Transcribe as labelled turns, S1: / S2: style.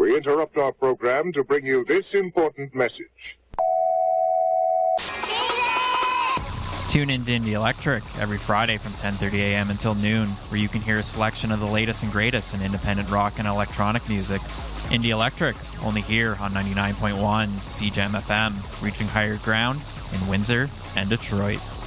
S1: We interrupt our program to bring you this important message.
S2: Tune in to Indie Electric every Friday from 10:30 a.m. until noon, where you can hear a selection of the latest and greatest in independent rock and electronic music. Indie Electric, only here on 99.1 CJAM FM, reaching higher ground in Windsor and Detroit.